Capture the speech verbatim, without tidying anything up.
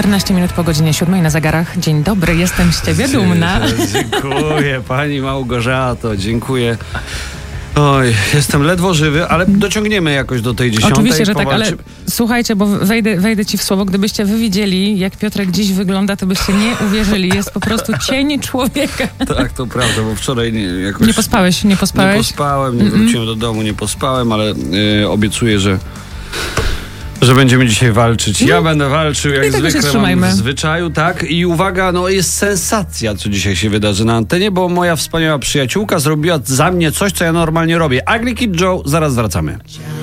czternaście minut po godzinie siódmej na zegarach. Dzień dobry, jestem z ciebie dumna. Dziękuję, pani Małgorzato, dziękuję. Oj, jestem ledwo żywy, ale dociągniemy jakoś do tej dziesiątej. Oczywiście, że powalczy... tak, ale słuchajcie, bo wejdę, wejdę ci w słowo. Gdybyście wy widzieli, jak Piotrek dziś wygląda, to byście nie uwierzyli. Jest po prostu cień człowieka. Tak, to prawda, bo wczoraj nie, jakoś... Nie pospałeś, nie pospałeś? Nie pospałem, nie wróciłem do domu, nie pospałem, ale y, obiecuję, że że będziemy dzisiaj walczyć. Ja no, będę walczył jak zwykle, mam w zwyczaju, tak? I uwaga, no jest sensacja, co dzisiaj się wydarzy na antenie, bo moja wspaniała przyjaciółka zrobiła za mnie coś, co ja normalnie robię. Ugly Kid Joe, zaraz wracamy.